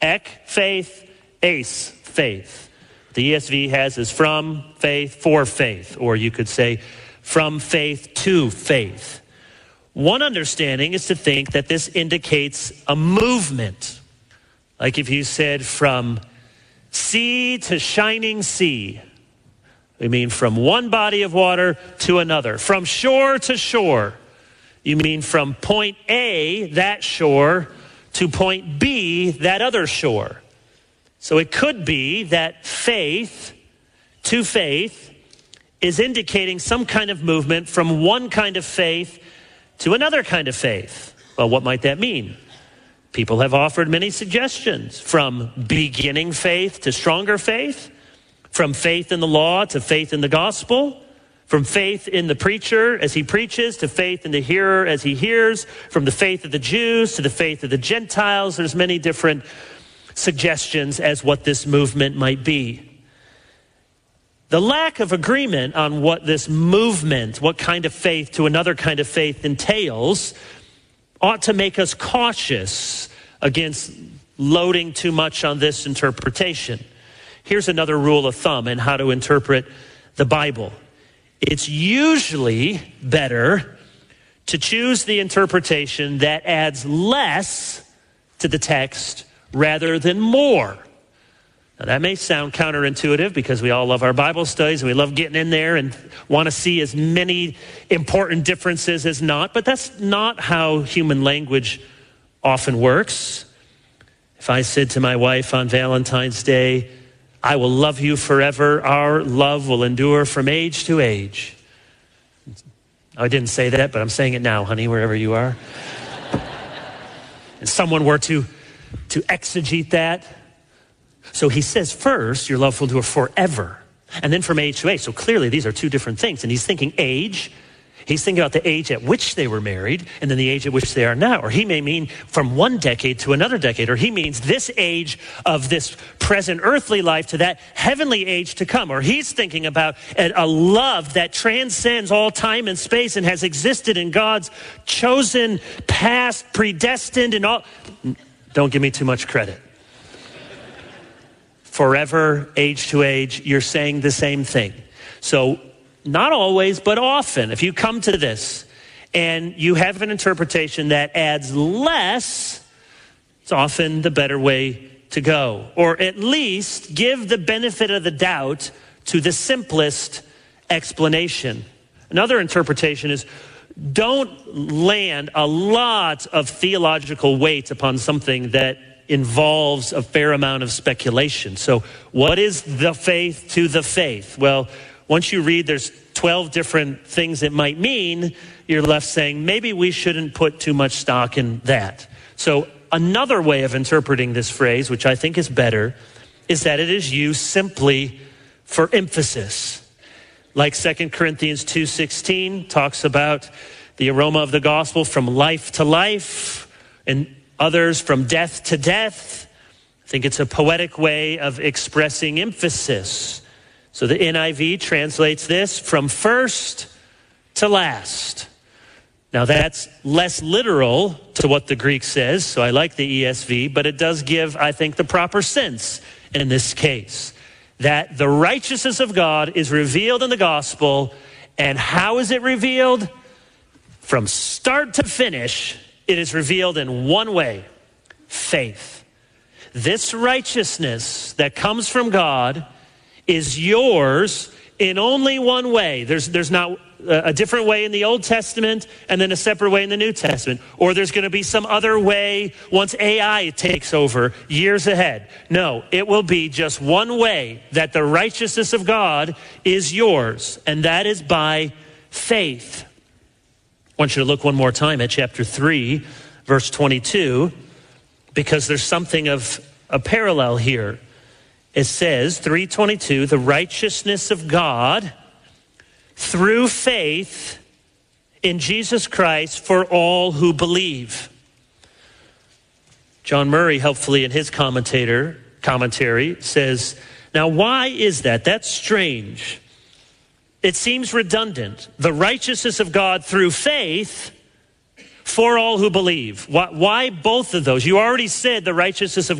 Ek, faith, eis, faith. The ESV has is from faith for faith, or you could say from faith to faith. One understanding is to think that this indicates a movement. Like if you said from sea to shining sea. We mean from one body of water to another. From shore to shore. You mean from point A, that shore, to point B, that other shore. So it could be that faith to faith is indicating some kind of movement from one kind of faith to another kind of faith. Well, what might that mean? People have offered many suggestions, from beginning faith to stronger faith, from faith in the law to faith in the gospel, from faith in the preacher as he preaches to faith in the hearer as he hears, from the faith of the Jews to the faith of the Gentiles. There's many different suggestions as what this movement might be. The lack of agreement on what this movement, what kind of faith to another kind of faith entails, ought to make us cautious against loading too much on this interpretation. Here's another rule of thumb in how to interpret the Bible. It's usually better to choose the interpretation that adds less to the text rather than more. Now, that may sound counterintuitive because we all love our Bible studies and we love getting in there and want to see as many important differences as not, but that's not how human language often works. If I said to my wife on Valentine's Day, "I will love you forever, our love will endure from age to age." I didn't say that, but I'm saying it now, honey, wherever you are. And someone were to exegete that. So he says first, your love will endure forever. And then from age to age. So clearly these are two different things. And he's thinking age. He's thinking about the age at which they were married and then the age at which they are now. Or he may mean from one decade to another decade. Or he means this age of this present earthly life to that heavenly age to come. Or he's thinking about a love that transcends all time and space and has existed in God's chosen past, predestined and all. Don't give me too much credit. Forever, age to age, you're saying the same thing. So not always, but often, if you come to this and you have an interpretation that adds less, it's often the better way to go. Or at least give the benefit of the doubt to the simplest explanation. Another interpretation is don't land a lot of theological weight upon something that involves a fair amount of speculation. So what is the faith to the faith? Well, once you read there's 12 different things it might mean, you're left saying maybe we shouldn't put too much stock in that. So another way of interpreting this phrase, which I think is better, is that it is used simply for emphasis. Like 2 Corinthians 2:16 talks about the aroma of the gospel from life to life, and others from death to death. I think it's a poetic way of expressing emphasis. So the NIV translates this from first to last. Now that's less literal to what the Greek says, so I like the ESV, but it does give, I think, the proper sense in this case. That the righteousness of God is revealed in the gospel, and how is it revealed? From start to finish, it is revealed in one way, faith. This righteousness that comes from God is yours in only one way. There's not a different way in the Old Testament and then a separate way in the New Testament. Or there's going to be some other way once AI takes over years ahead. No, it will be just one way that the righteousness of God is yours, and that is by faith. I want you to look one more time at chapter 3, verse 22, because there's something of a parallel here. It says, 3:22, the righteousness of God through faith in Jesus Christ for all who believe. John Murray, helpfully in his commentary, says, now why is that? That's strange. It seems redundant. The righteousness of God through faith for all who believe. Why both of those? You already said the righteousness of